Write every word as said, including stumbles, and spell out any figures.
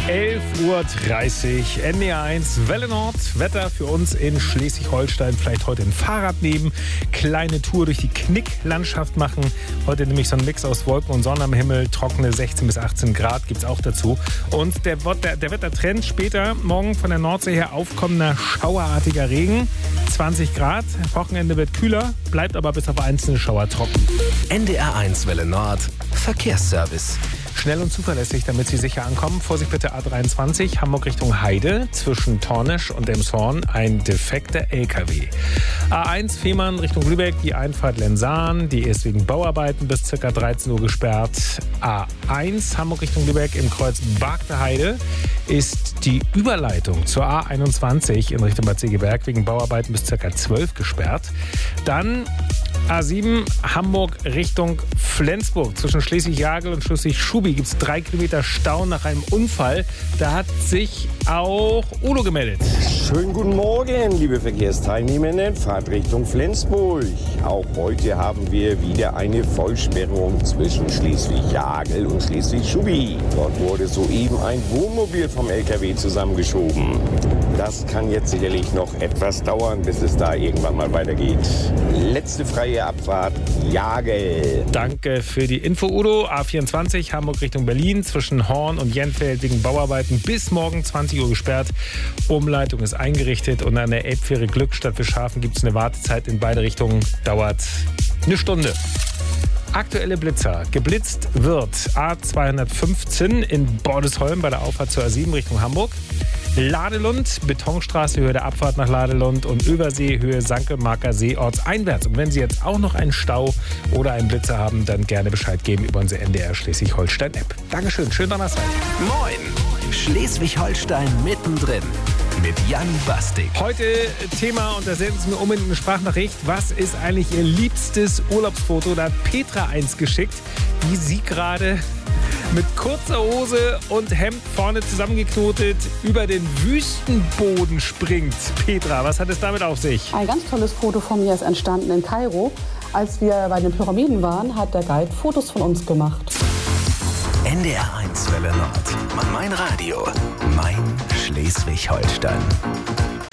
elf Uhr dreißig, N D R eins, Welle Nord, Wetter für uns in Schleswig-Holstein. Vielleicht heute ein Fahrrad nehmen, kleine Tour durch die Knicklandschaft machen. Heute nämlich so ein Mix aus Wolken und Sonne am Himmel, trockene sechzehn bis achtzehn Grad gibt es auch dazu. Und der, der, der Wettertrend später, morgen von der Nordsee her aufkommender schauerartiger Regen, zwanzig Grad. Wochenende wird kühler, bleibt aber bis auf einzelne Schauer trocken. N D R eins Welle Nord, Verkehrsservice. Schnell und zuverlässig, damit Sie sicher ankommen. Vorsicht bitte A dreiundzwanzig, Hamburg Richtung Heide. Zwischen Tornisch und Elmshorn ein defekter L K W. A eins Fehmarn Richtung Lübeck, die Einfahrt Lensahn. Die ist wegen Bauarbeiten bis ca. dreizehn Uhr gesperrt. A eins Hamburg Richtung Lübeck im Kreuz Bargter Heide ist die Überleitung zur A einundzwanzig in Richtung Bad Segeberg wegen Bauarbeiten bis ca. zwölf gesperrt. Dann A sieben Hamburg Richtung Flensburg. Zwischen Schleswig-Jagel und Schleswig-Schubi gibt es drei Kilometer Stau nach einem Unfall. Da hat sich auch Udo gemeldet. Schönen guten Morgen, liebe Verkehrsteilnehmenden. Fahrt Richtung Flensburg. Auch heute haben wir wieder eine Vollsperrung zwischen Schleswig-Jagel und Schleswig-Schubi. Dort wurde soeben ein Wohnmobil vom L K W zusammengeschoben. Das kann jetzt sicherlich noch etwas dauern, bis es da irgendwann mal weitergeht. Letzte freie Abfahrt, Jagel. Danke für die Info, Udo. A vierundzwanzig, Hamburg Richtung Berlin, zwischen Horn und Jenfeld wegen Bauarbeiten bis morgen zwanzig Uhr gesperrt. Umleitung ist eingerichtet und an der Elbfähre Glückstadt Fischhafen gibt es eine Wartezeit in beide Richtungen. Dauert eine Stunde. Aktuelle Blitzer. Geblitzt wird A zweihundertfünfzehn in Bordesholm bei der Auffahrt zur A sieben Richtung Hamburg. Ladelund, Betonstraße, Höhe der Abfahrt nach Ladelund und Übersee, Höhe Sankelmarker See ortseinwärts. Und wenn Sie jetzt auch noch einen Stau oder einen Blitzer haben, dann gerne Bescheid geben über unsere N D R Schleswig-Holstein-App. Dankeschön, schönen Donnerstag. Moin, Schleswig-Holstein mittendrin mit Jan Bastik. Heute Thema, und da senden Sie mir unbedingt eine Sprachnachricht. Was ist eigentlich Ihr liebstes Urlaubsfoto? Da hat Petra eins geschickt, wie sie gerade mit kurzer Hose und Hemd vorne zusammengeknotet über den Wüstenboden springt. Petra, was hat es damit auf sich? Ein ganz tolles Foto von mir ist entstanden in Kairo. Als wir bei den Pyramiden waren, hat der Guide Fotos von uns gemacht. N D R eins Welle Nord. Mein Radio. Mein Schleswig-Holstein.